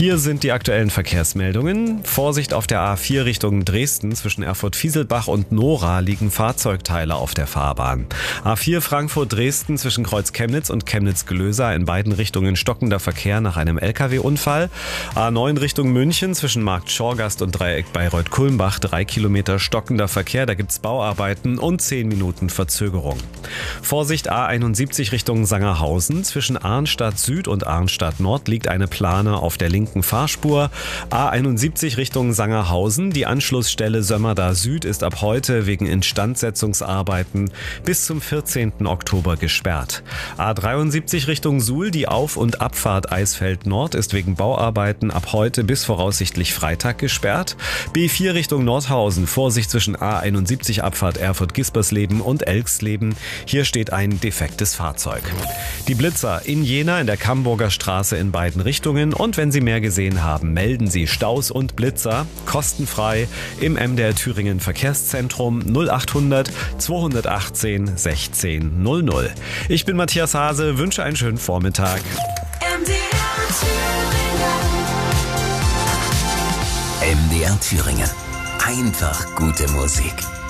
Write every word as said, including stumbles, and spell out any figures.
Hier sind die aktuellen Verkehrsmeldungen. Vorsicht auf der A vier Richtung Dresden. Zwischen Erfurt-Fieselbach und Nora liegen Fahrzeugteile auf der Fahrbahn. A vier Frankfurt-Dresden zwischen Kreuz Chemnitz und Chemnitz-Gelösa in beiden Richtungen stockender Verkehr nach einem L K W-Unfall. A neun Richtung München zwischen Markt Schorgast und Dreieck Bayreuth-Kulmbach. Drei Kilometer stockender Verkehr, da gibt's Bauarbeiten und zehn Minuten Verzögerung. Vorsicht A einundsiebzig Richtung Sangerhausen. Zwischen Arnstadt Süd und Arnstadt Nord liegt eine Plane auf der linken Fahrspur. A einundsiebzig Richtung Sangerhausen. Die Anschlussstelle Sömmerda Süd ist ab heute wegen Instandsetzungsarbeiten bis zum vierzehnten Oktober gesperrt. A dreiundsiebzig Richtung Suhl. Die Auf- und Abfahrt Eisfeld Nord ist wegen Bauarbeiten ab heute bis voraussichtlich Freitag gesperrt. B vier Richtung Nordhausen. Vorsicht zwischen A einundsiebzig Abfahrt Erfurt-Gispersleben und Elxleben. Hier steht ein defektes Fahrzeug. Die Blitzer in Jena in der Camburger Straße in beiden Richtungen. Und wenn Sie mehr gesehen haben, melden Sie Staus und Blitzer kostenfrei im M D R Thüringen Verkehrszentrum null achthundert zweihundertachtzehn sechzehn null null. Ich bin Matthias Hase, wünsche einen schönen Vormittag. M D R Thüringen. M D R Thüringen. Einfach gute Musik.